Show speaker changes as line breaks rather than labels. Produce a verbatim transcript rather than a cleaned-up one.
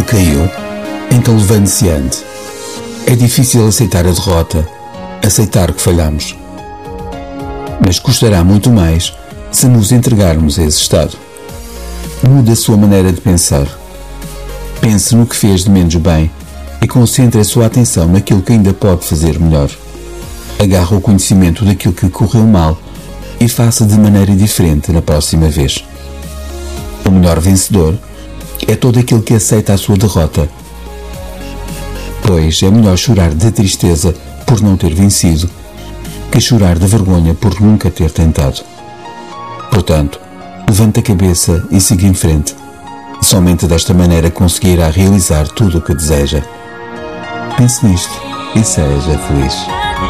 que caiu, então levante-se e ande. É difícil aceitar a derrota, aceitar que falhamos. Mas custará muito mais se nos entregarmos a esse estado. Mude a sua maneira de pensar. Pense no que fez de menos bem e concentre a sua atenção naquilo que ainda pode fazer melhor. Agarre o conhecimento daquilo que correu mal e faça de maneira diferente na próxima vez. O melhor vencedor é todo aquele que aceita a sua derrota, pois é melhor chorar de tristeza por não ter vencido que chorar de vergonha por nunca ter tentado. Portanto, levante a cabeça e siga em frente. Somente desta maneira conseguirá realizar tudo o que deseja. Pense nisto e seja feliz.